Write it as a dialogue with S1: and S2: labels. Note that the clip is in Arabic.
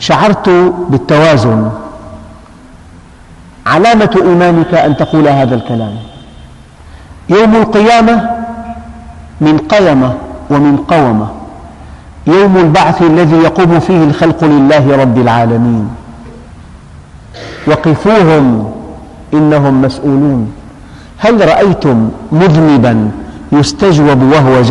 S1: شعرت بالتوازن. علامة إيمانك أن تقول هذا الكلام. يوم القيامة من قيمة ومن قومة، يوم البعث الذي يقوم فيه الخلق لله رب العالمين. وقفوهم إنهم مسؤولون. هل رأيتم مذنبا يستجوب وهو